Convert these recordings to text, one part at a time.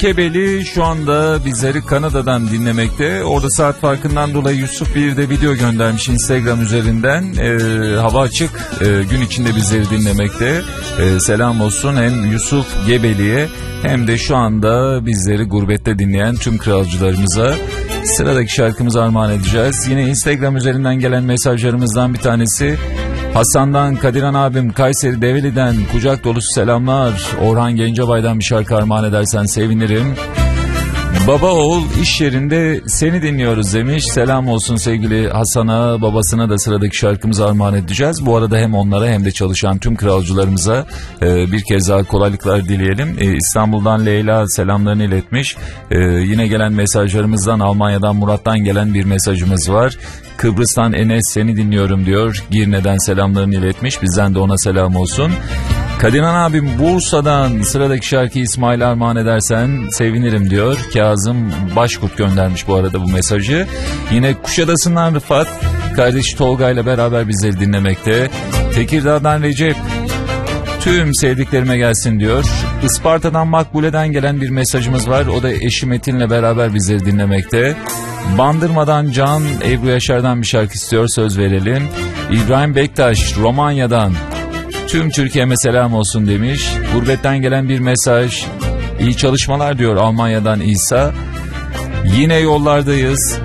Gebeli şu anda bizleri Kanada'dan dinlemekte. Orada saat farkından dolayı Yusuf bir de video göndermiş Instagram üzerinden. Hava açık, gün içinde bizleri dinlemekte. Selam olsun hem Yusuf Gebeli'ye hem de şu anda bizleri gurbette dinleyen tüm kralcılarımıza. Sıradaki şarkımızı armağan edeceğiz. Yine Instagram üzerinden gelen mesajlarımızdan bir tanesi. Hasan'dan, Kadiran abim Kayseri Develi'den kucak dolusu selamlar. Orhan Gencebay'dan bir şarkı armağan edersen sevinirim. Baba oğul iş yerinde seni dinliyoruz demiş. Selam olsun sevgili Hasan'a, babasına da sıradaki şarkımızı armağan edeceğiz. Bu arada hem onlara hem de çalışan tüm kralcılarımıza bir kez daha kolaylıklar dileyelim. İstanbul'dan Leyla selamlarını iletmiş. Yine gelen mesajlarımızdan Almanya'dan Murat'tan gelen bir mesajımız var. Kıbrıs'tan Enes seni dinliyorum diyor. Girne'den selamlarını iletmiş. Bizden de ona selam olsun. Kadiran abim Bursa'dan sıradaki şarkıyı İsmail armağan edersen sevinirim diyor. Kazım Başkurt göndermiş bu arada bu mesajı. Yine Kuşadası'ndan Rıfat kardeşi Tolga ile beraber bizleri dinlemekte. Tekirdağ'dan Recep tüm sevdiklerime gelsin diyor. Isparta'dan Makbule'den gelen bir mesajımız var. O da eşi Metin'le beraber bizleri dinlemekte. Bandırma'dan Can Ebru Yaşar'dan bir şarkı istiyor, söz verelim. İbrahim Bektaş Romanya'dan tüm Türkiye'me selam olsun demiş. Gurbetten gelen bir mesaj. İyi çalışmalar diyor Almanya'dan İsa. Yine yollardayız.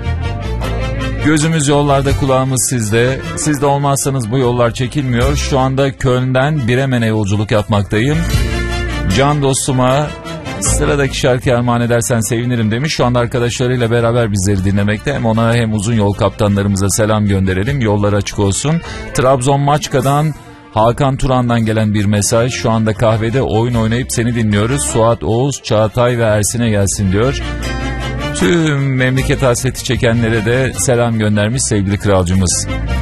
Gözümüz yollarda, kulağımız sizde. Siz de olmazsanız bu yollar çekilmiyor. Şu anda Köln'den Bremen'e yolculuk yapmaktayım. Can dostuma sıradaki şarkıyı armağan edersen sevinirim demiş. Şu anda arkadaşlarıyla beraber bizleri dinlemekte. Hem ona hem uzun yol kaptanlarımıza selam gönderelim. Yollar açık olsun. Trabzon Maçka'dan Hakan Turan'dan gelen bir mesaj. Şu anda kahvede oyun oynayıp seni dinliyoruz. Suat Oğuz, Çağatay ve Ersin'e gelsin diyor. Tüm memleket hasreti çekenlere de selam göndermiş sevgili kralcımız.